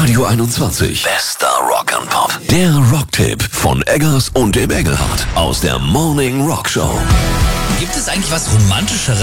Radio 21. Bester Rock and Pop. Der Rocktipp von Eggers und dem Engelhardt aus der Morning Rock Show. Gibt es eigentlich was Romantischeres